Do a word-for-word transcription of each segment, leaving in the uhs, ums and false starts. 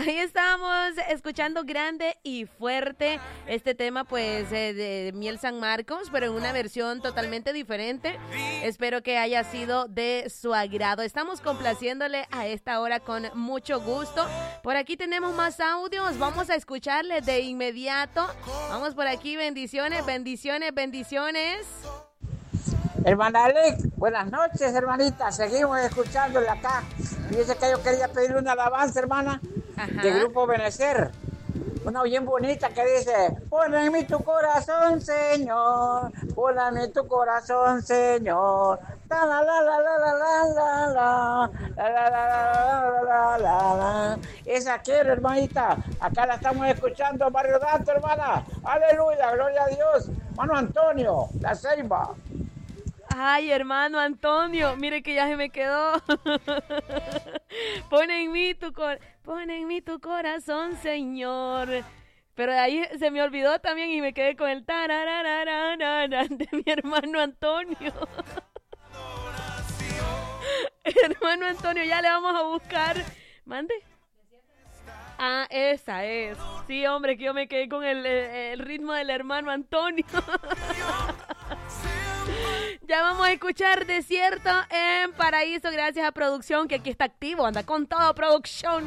Ahí estamos escuchando Grande y Fuerte, este tema pues eh, de Miel San Marcos, pero en una versión totalmente diferente. Espero que haya sido de su agrado. Estamos complaciéndole a esta hora con mucho gusto. Por aquí tenemos más audios, vamos a escucharle de inmediato. Vamos por aquí, bendiciones, bendiciones, bendiciones. Hermana Alec, buenas noches, hermanita. Seguimos escuchándole acá. Fíjese que yo quería pedirle una alabanza, hermana, Ajá. de Grupo Benecer. Una bien bonita que dice: pon en mí tu corazón, Señor. Pon en mí tu corazón, Señor. La la la la la la la la la la la la la la. Esa quiero, hermanita. Acá la estamos escuchando, Barrio Dato, hermana. Aleluya, gloria a Dios. Hermano Antonio, La Ceiba. Ay, hermano Antonio, mire que ya se me quedó. Pon en mí tu cor pon en mí tu corazón, Señor. Pero de ahí se me olvidó también y me quedé con el tararararara de mi hermano Antonio. Hermano Antonio, ya le vamos a buscar. Mande. Ah, esa es. Sí, hombre, que yo me quedé con el, el ritmo del hermano Antonio. Ya vamos a escuchar Desierto en Paraíso, gracias a producción, que aquí está activo, anda con todo, producción.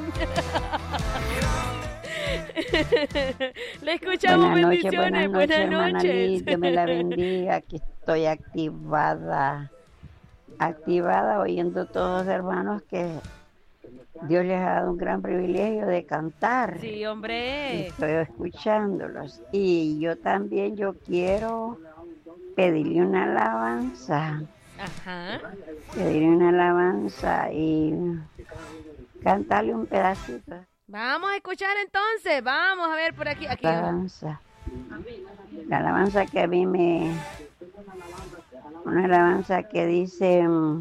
Le escuchamos, buenas bendiciones, noches, buenas noches. Liz, Dios me la bendiga, aquí estoy activada, activada oyendo todos los hermanos que Dios les ha dado un gran privilegio de cantar. Sí, hombre. Estoy escuchándolos y yo también, yo quiero pedirle una alabanza. Ajá. Pedirle una alabanza y cantarle un pedacito. Vamos a escuchar entonces, vamos a ver por aquí. aquí. La alabanza. La alabanza que a mí me... Una alabanza que dice...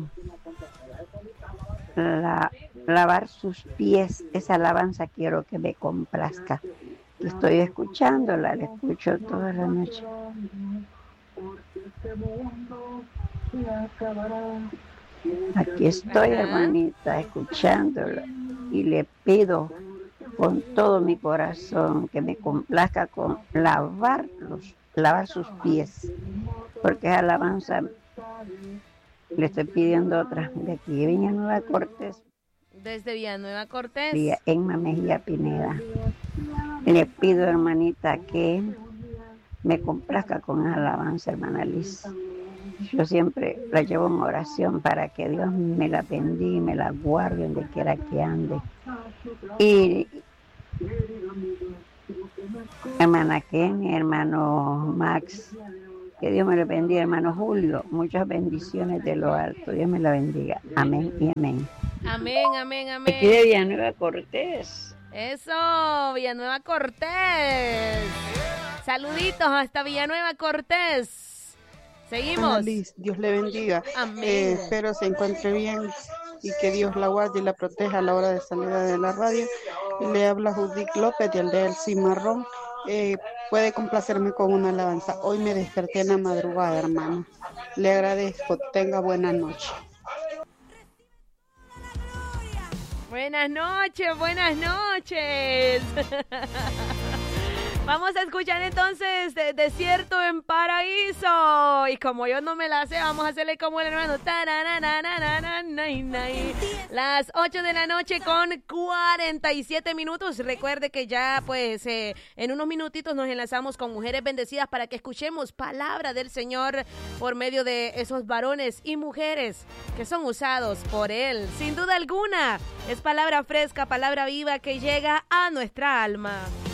La, lavar sus pies. Esa alabanza quiero que me complazca. Estoy escuchándola, la escucho toda la noche. Aquí estoy, Ajá. hermanita, escuchándola y le pido con todo mi corazón que me complazca con lavarlos, lavar sus pies, porque es alabanza. Le estoy pidiendo otra de aquí de Villanueva Cortés. Desde Villanueva Cortés. Emma Mejía Pineda. Le pido, hermanita, que me complazca con alabanza, hermana Liz. Yo siempre la llevo en oración para que Dios me la bendiga y me la guarde donde quiera que ande. Y hermana Kenny, hermano Max, que Dios me lo bendiga, hermano Julio, muchas bendiciones de lo alto. Dios me la bendiga. Amén y amén. Amén, amén, amén. Aquí de Villanueva Cortés. Eso, Villanueva Cortés. Saluditos hasta Villanueva Cortés. Seguimos. Liz, Dios le bendiga. Amén. Eh, espero se encuentre bien y que Dios la guarde y la proteja a la hora de salida de la radio. Le habla Judith López del del Cimarrón. Eh, puede complacerme con una alabanza. Hoy me desperté en la madrugada, hermano. Le agradezco. Tenga buena noche. Buenas noches, buenas noches. Vamos a escuchar entonces de Desierto en Paraíso. Y como yo no me la sé, vamos a hacerle como el hermano. Las ocho de la noche con cuarenta y siete minutos. Recuerde que ya pues eh, en unos minutitos nos enlazamos con Mujeres Bendecidas para que escuchemos palabra del Señor por medio de esos varones y mujeres que son usados por Él. Sin duda alguna, es palabra fresca, palabra viva que llega a nuestra alma.